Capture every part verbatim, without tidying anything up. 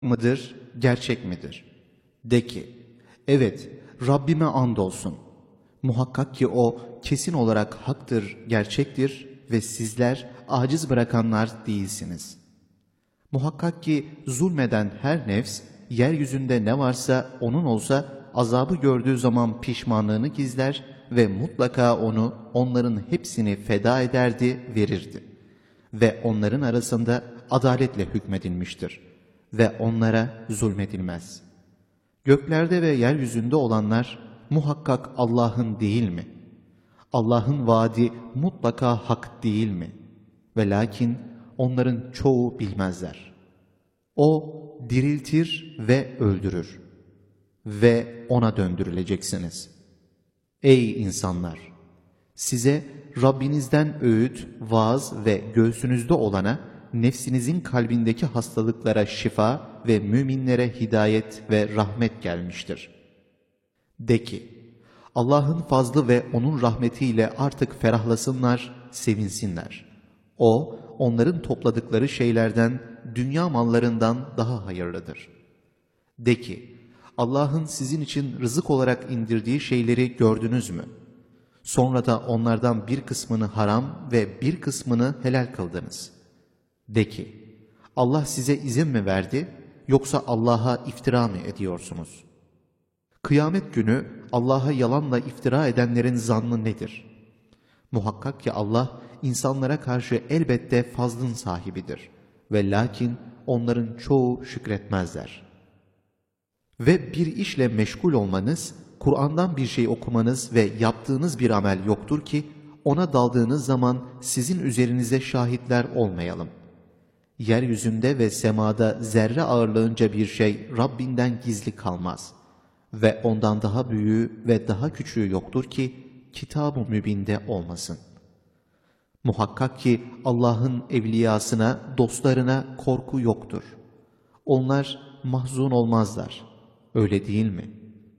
mıdır, gerçek midir? De ki, evet, Rabbime andolsun. Muhakkak ki o kesin olarak haktır, gerçektir ve sizler aciz bırakanlar değilsiniz. Muhakkak ki zulmeden her nefs, yeryüzünde ne varsa onun olsa azabı gördüğü zaman pişmanlığını gizler ve mutlaka onu, onların hepsini feda ederdi, verirdi. Ve onların arasında adaletle hükmedilmiştir ve onlara zulmedilmez. Göklerde ve yeryüzünde olanlar muhakkak Allah'ın değil mi? Allah'ın vaadi mutlaka hak değil mi? Ve lakin onların çoğu bilmezler. O diriltir ve öldürür ve ona döndürüleceksiniz. Ey insanlar! Size Rabbinizden öğüt, vaaz ve göğsünüzde olana, nefsinizin kalbindeki hastalıklara şifa ve müminlere hidayet ve rahmet gelmiştir. De ki, Allah'ın fazlı ve onun rahmetiyle artık ferahlasınlar, sevinsinler. O, onların topladıkları şeylerden, dünya mallarından daha hayırlıdır. De ki, Allah'ın sizin için rızık olarak indirdiği şeyleri gördünüz mü? Sonra da onlardan bir kısmını haram ve bir kısmını helal kıldınız. De ki, Allah size izin mi verdi, yoksa Allah'a iftira mı ediyorsunuz? Kıyamet günü Allah'a yalanla iftira edenlerin zannı nedir? Muhakkak ki Allah insanlara karşı elbette fazlın sahibidir ve lakin onların çoğu şükretmezler. Ve bir işle meşgul olmanız, Kur'an'dan bir şey okumanız ve yaptığınız bir amel yoktur ki, ona daldığınız zaman sizin üzerinize şahitler olmayalım. Yeryüzünde ve semada zerre ağırlığınca bir şey Rabbinden gizli kalmaz. Ve ondan daha büyüğü ve daha küçüğü yoktur ki, Kitab-ı Mübin'de olmasın. Muhakkak ki Allah'ın evliyasına, dostlarına korku yoktur. Onlar mahzun olmazlar. Öyle değil mi?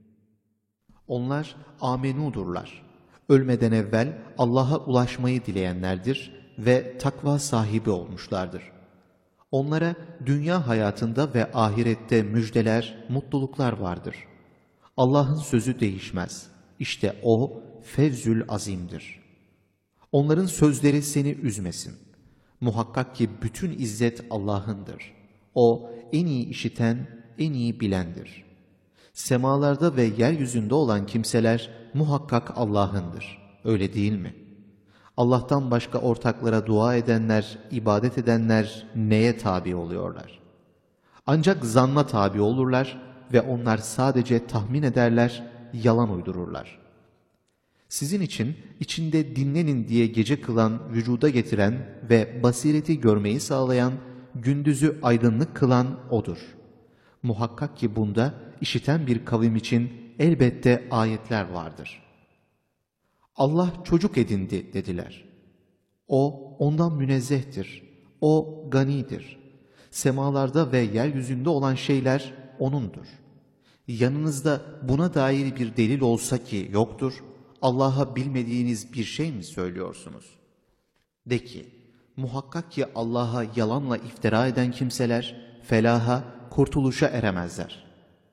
Onlar amenudurlar. Ölmeden evvel Allah'a ulaşmayı dileyenlerdir ve takva sahibi olmuşlardır. Onlara dünya hayatında ve ahirette müjdeler, mutluluklar vardır. Allah'ın sözü değişmez. İşte O fevzül azimdir. Onların sözleri seni üzmesin. Muhakkak ki bütün izzet Allah'ındır. O en iyi işiten, en iyi bilendir. Semalarda ve yeryüzünde olan kimseler muhakkak Allah'ındır. Öyle değil mi? Allah'tan başka ortaklara dua edenler, ibadet edenler neye tabi oluyorlar? Ancak zanna tabi olurlar ve onlar sadece tahmin ederler, yalan uydururlar. Sizin için içinde dinlenin diye gece kılan, vücuda getiren ve basireti görmeyi sağlayan, gündüzü aydınlık kılan O'dur. Muhakkak ki bunda işiten bir kavim için elbette ayetler vardır. Allah çocuk edindi dediler. O ondan münezzehtir. O ganidir. Semalarda ve yeryüzünde olan şeyler O'nundur. Yanınızda buna dair bir delil olsa ki yoktur, Allah'a bilmediğiniz bir şey mi söylüyorsunuz? De ki, muhakkak ki Allah'a yalanla iftira eden kimseler felaha, kurtuluşa eremezler.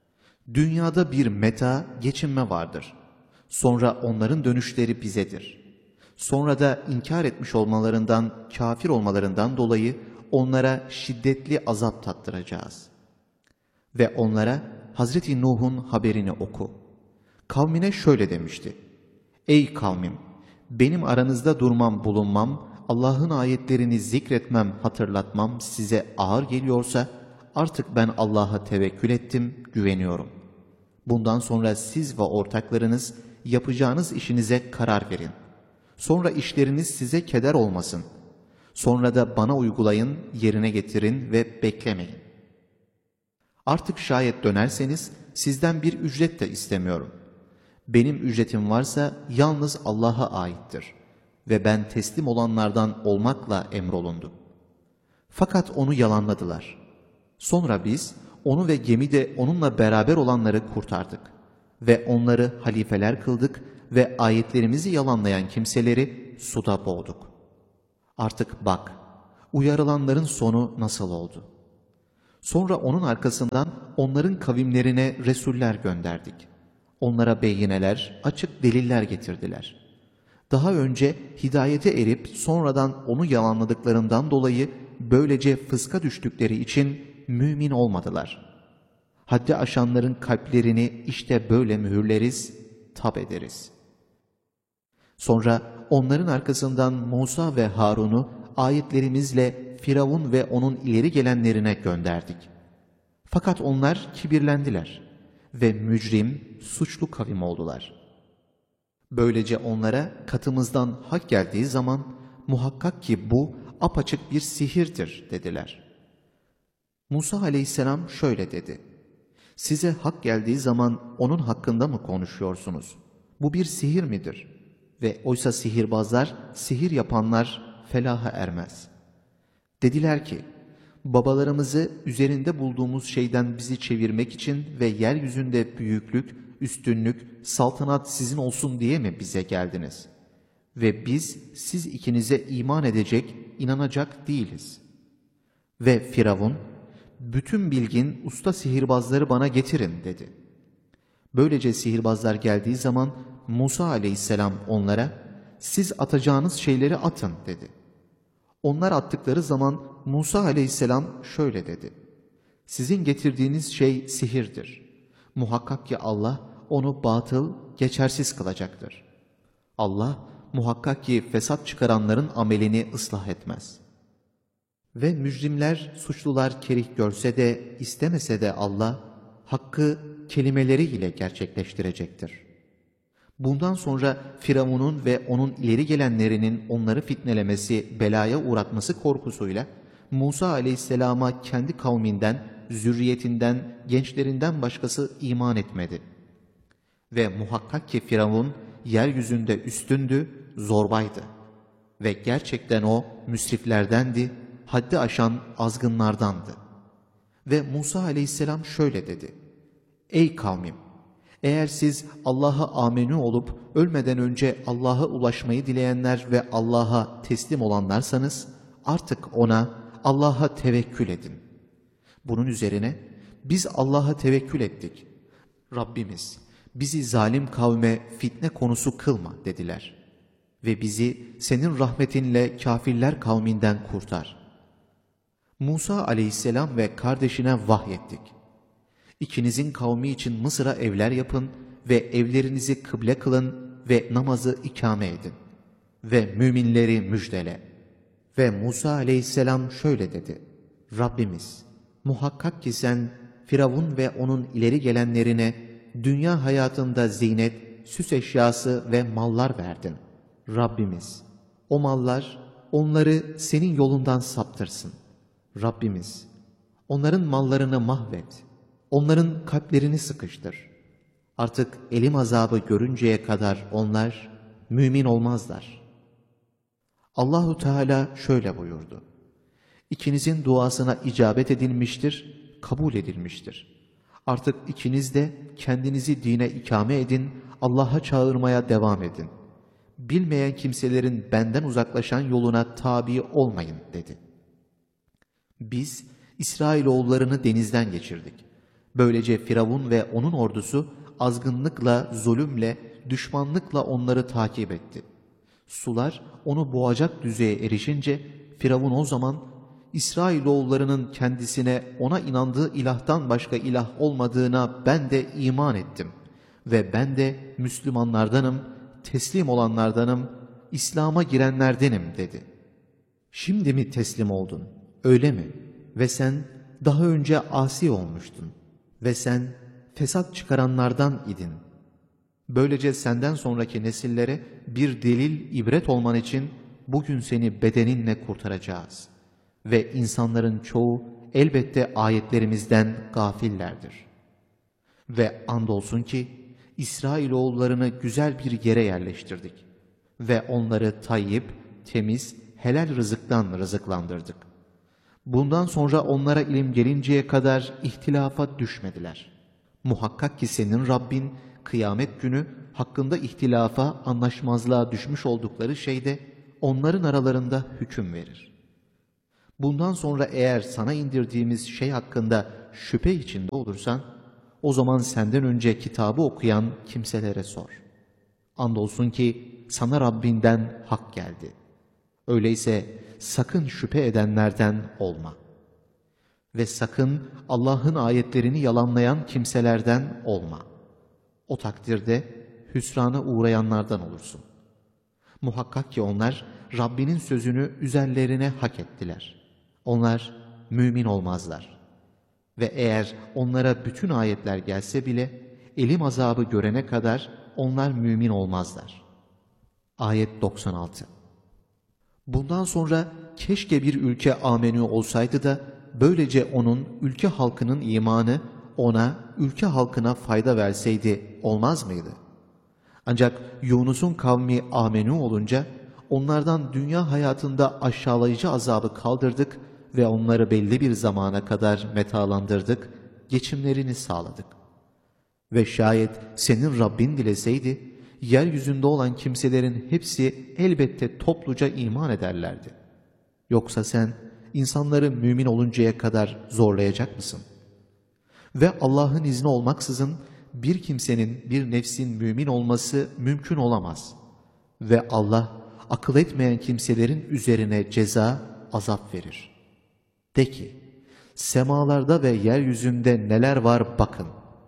Dünyada bir meta, geçinme vardır. Sonra onların dönüşleri bizedir. Sonra da inkar etmiş olmalarından, kafir olmalarından dolayı onlara şiddetli azap tattıracağız. Ve onlara Hazreti Nuh'un haberini oku. Kavmine şöyle demişti: Ey kavmim! Benim aranızda durmam, bulunmam, Allah'ın ayetlerini zikretmem, hatırlatmam size ağır geliyorsa, artık ben Allah'a tevekkül ettim, güveniyorum. Bundan sonra siz ve ortaklarınız yapacağınız işinize karar verin. Sonra işleriniz size keder olmasın. Sonra da bana uygulayın, yerine getirin ve beklemeyin. Artık şayet dönerseniz sizden bir ücret de istemiyorum. Benim ücretim varsa yalnız Allah'a aittir ve ben teslim olanlardan olmakla emrolundum. Fakat onu yalanladılar. Sonra biz onu ve gemide onunla beraber olanları kurtardık ve onları halifeler kıldık ve ayetlerimizi yalanlayan kimseleri suda boğduk. Artık bak, uyarılanların sonu nasıl oldu? Sonra onun arkasından onların kavimlerine resuller gönderdik. Onlara beyineler, açık deliller getirdiler. Daha önce hidayete erip sonradan onu yalanladıklarından dolayı böylece fıska düştükleri için mümin olmadılar. Haddi aşanların kalplerini işte böyle mühürleriz, tab ederiz. Sonra onların arkasından Musa ve Harun'u ayetlerimizle Firavun ve onun ileri gelenlerine gönderdik. Fakat onlar kibirlendiler ve mücrim, suçlu kavim oldular. Böylece onlara katımızdan hak geldiği zaman muhakkak ki bu apaçık bir sihirdir dediler. Musa aleyhisselam şöyle dedi: Size hak geldiği zaman onun hakkında mı konuşuyorsunuz? Bu bir sihir midir? Ve oysa sihirbazlar, sihir yapanlar felaha ermez. Dediler ki, babalarımızı üzerinde bulduğumuz şeyden bizi çevirmek için ve yeryüzünde büyüklük, üstünlük, saltanat sizin olsun diye mi bize geldiniz? Ve biz siz ikinize iman edecek, inanacak değiliz. Ve Firavun, bütün bilgin usta sihirbazları bana getirin dedi. Böylece sihirbazlar geldiği zaman Musa aleyhisselam onlara, siz atacağınız şeyleri atın dedi. Onlar attıkları zaman Musa aleyhisselam şöyle dedi: Sizin getirdiğiniz şey sihirdir. Muhakkak ki Allah onu batıl, geçersiz kılacaktır. Allah muhakkak ki fesat çıkaranların amelini ıslah etmez. Ve mücrimler, suçlular kerih görse de istemese de Allah hakkı kelimeleriyle gerçekleştirecektir. Bundan sonra Firavun'un ve onun ileri gelenlerinin onları fitnelemesi, belaya uğratması korkusuyla Musa aleyhisselama kendi kavminden, zürriyetinden, gençlerinden başkası iman etmedi. Ve muhakkak ki Firavun yeryüzünde üstündü, zorbaydı. Ve gerçekten o müsriflerdendi, haddi aşan azgınlardandı. Ve Musa aleyhisselam şöyle dedi: Ey kavmim! Eğer siz Allah'a amenü olup ölmeden önce Allah'a ulaşmayı dileyenler ve Allah'a teslim olanlarsanız artık ona, Allah'a tevekkül edin. Bunun üzerine biz Allah'a tevekkül ettik. Rabbimiz bizi zalim kavme fitne konusu kılma dediler. Ve bizi senin rahmetinle kafirler kavminden kurtar. Musa aleyhisselam ve kardeşine vahyettik. İkinizin kavmi için Mısır'a evler yapın ve evlerinizi kıble kılın ve namazı ikame edin. Ve müminleri müjdele. Ve Musa aleyhisselam şöyle dedi: Rabbimiz, muhakkak ki sen Firavun ve onun ileri gelenlerine dünya hayatında zinet, süs eşyası ve mallar verdin. Rabbimiz, o mallar onları senin yolundan saptırsın. Rabbimiz, onların mallarını mahvet, onların kalplerini sıkıştır. Artık elim azabı görünceye kadar onlar mümin olmazlar. Allahu Teala şöyle buyurdu: İkinizin duasına icabet edilmiştir, kabul edilmiştir. Artık ikiniz de kendinizi dine ikame edin, Allah'a çağırmaya devam edin. Bilmeyen kimselerin benden uzaklaşan yoluna tabi olmayın dedi. Biz İsrailoğullarını denizden geçirdik. Böylece Firavun ve onun ordusu azgınlıkla, zulümle, düşmanlıkla onları takip etti. Sular onu boğacak düzeye erişince Firavun o zaman İsrailoğullarının kendisine ona inandığı ilahtan başka ilah olmadığına ben de iman ettim ve ben de Müslümanlardanım, teslim olanlardanım, İslam'a girenlerdenim dedi. Şimdi mi teslim oldun? Öyle mi? Ve sen daha önce asi olmuştun ve sen fesat çıkaranlardan idin. Böylece senden sonraki nesillere bir delil, ibret olman için bugün seni bedeninle kurtaracağız. Ve insanların çoğu elbette ayetlerimizden gafillerdir. Ve andolsun ki İsrailoğullarını güzel bir yere yerleştirdik. Ve onları tayyip, temiz, helal rızıktan rızıklandırdık. Bundan sonra onlara ilim gelinceye kadar ihtilafa düşmediler. Muhakkak ki senin Rabbin kıyamet günü hakkında ihtilafa, anlaşmazlığa düşmüş oldukları şeyde onların aralarında hüküm verir. Bundan sonra eğer sana indirdiğimiz şey hakkında şüphe içinde olursan, o zaman senden önce kitabı okuyan kimselere sor. Andolsun ki sana Rabbinden hak geldi. Öyleyse sakın şüphe edenlerden olma. Ve sakın Allah'ın ayetlerini yalanlayan kimselerden olma. O takdirde hüsrana uğrayanlardan olursun. Muhakkak ki onlar Rabbinin sözünü üzerlerine hak ettiler. Onlar mümin olmazlar. Ve eğer onlara bütün ayetler gelse bile elim azabı görene kadar onlar mümin olmazlar. Ayet doksan altı. Bundan sonra keşke bir ülke amenü olsaydı da böylece onun ülke halkının imanı ona, ülke halkına fayda verseydi olmaz mıydı? Ancak Yunus'un kavmi amenü olunca onlardan dünya hayatında aşağılayıcı azabı kaldırdık ve onları belli bir zamana kadar metalandırdık, geçimlerini sağladık. Ve şayet senin Rabbin dileseydi, yeryüzünde olan kimselerin hepsi elbette topluca iman ederlerdi. Yoksa sen insanları mümin oluncaya kadar zorlayacak mısın? Ve Allah'ın izni olmaksızın bir kimsenin, bir nefsin mümin olması mümkün olamaz. Ve Allah akıl etmeyen kimselerin üzerine ceza, azap verir. De ki, semalarda ve yeryüzünde neler var bakın.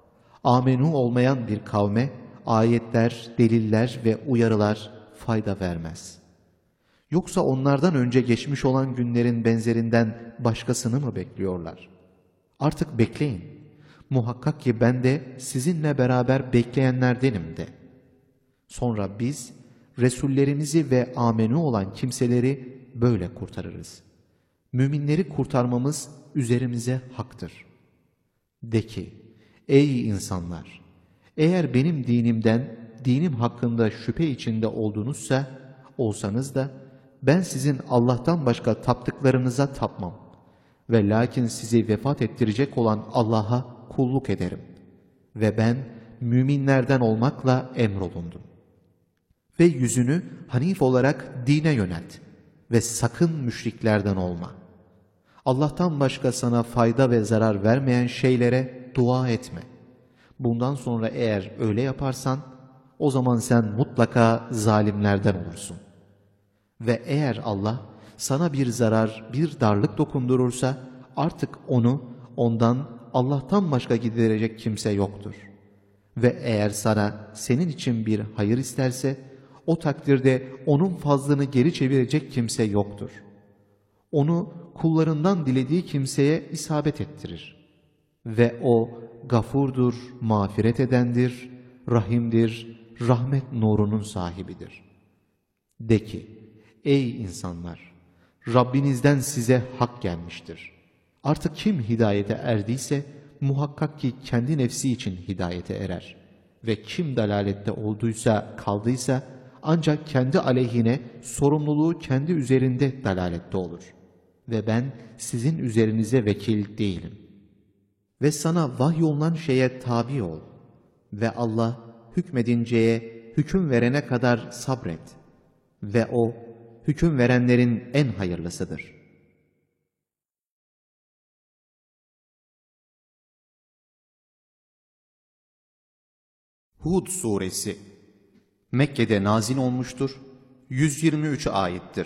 Amenü olmayan bir kavme ayetler, deliller ve uyarılar fayda vermez. Yoksa onlardan önce geçmiş olan günlerin benzerinden başkasını mı bekliyorlar? Artık bekleyin. Muhakkak ki ben de sizinle beraber bekleyenlerdenim de. Sonra biz Resullerimizi ve amenü olan kimseleri böyle kurtarırız. Müminleri kurtarmamız üzerimize haktır. De ki, ey insanlar! Eğer benim dinimden, dinim hakkında şüphe içinde oldunuzsa, olsanız da ben sizin Allah'tan başka taptıklarınıza tapmam. Ve lakin sizi vefat ettirecek olan Allah'a kulluk ederim. Ve ben müminlerden olmakla emrolundum. Ve yüzünü hanif olarak dine yönelt ve sakın müşriklerden olma. Allah'tan başka sana fayda ve zarar vermeyen şeylere dua etme. Bundan sonra eğer öyle yaparsan, o zaman sen mutlaka zalimlerden olursun. Ve eğer Allah sana bir zarar, bir darlık dokundurursa, artık onu, ondan, Allah'tan başka giderecek kimse yoktur. Ve eğer sana, senin için bir hayır isterse, o takdirde onun fazlını geri çevirecek kimse yoktur. Onu kullarından dilediği kimseye isabet ettirir. Ve o gafurdur, mağfiret edendir, rahimdir, rahmet nurunun sahibidir. De ki, ey insanlar! Rabbinizden size hak gelmiştir. Artık kim hidayete erdiyse, muhakkak ki kendi nefsi için hidayete erer. Ve kim dalalette olduysa, kaldıysa, ancak kendi aleyhine sorumluluğu kendi üzerinde dalalette olur. Ve ben sizin üzerinize vekil değilim. Ve sana vahyolunan şeye tabi ol. Ve Allah hükmedinceye, hüküm verene kadar sabret. Ve O, hüküm verenlerin en hayırlısıdır. Hud Suresi Mekke'de nazil olmuştur. yüz yirmi üç ayettir.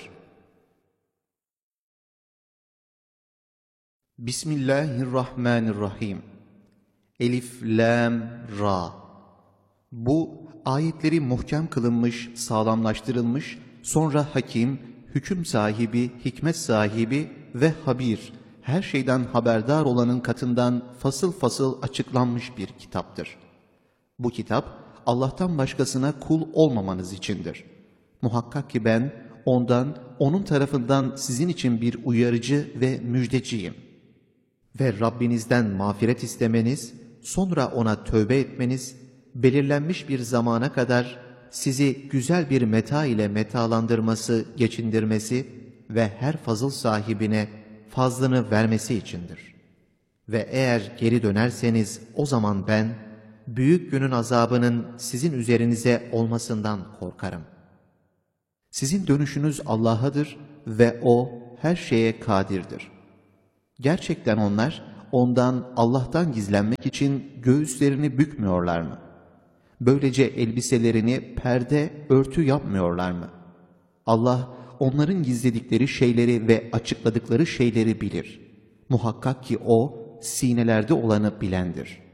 Bismillahirrahmanirrahim. Elif, Lam, Ra. Bu ayetleri muhkem kılınmış, sağlamlaştırılmış, sonra hakim, hüküm sahibi, hikmet sahibi ve habir, her şeyden haberdar olanın katından fasıl fasıl açıklanmış bir kitaptır. Bu kitap, Allah'tan başkasına kul olmamanız içindir. Muhakkak ki ben ondan, onun tarafından sizin için bir uyarıcı ve müjdeciyim. Ve Rabbinizden mağfiret istemeniz, sonra ona tövbe etmeniz, belirlenmiş bir zamana kadar sizi güzel bir meta ile metalandırması, geçindirmesi ve her fazıl sahibine fazlını vermesi içindir. Ve eğer geri dönerseniz o zaman ben, büyük günün azabının sizin üzerinize olmasından korkarım. Sizin dönüşünüz Allah'adır ve O her şeye kadirdir. Gerçekten onlar ondan, Allah'tan gizlenmek için göğüslerini bükmüyorlar mı? Böylece elbiselerini perde, örtü yapmıyorlar mı? Allah onların gizledikleri şeyleri ve açıkladıkları şeyleri bilir. Muhakkak ki O sinelerde olanı bilendir.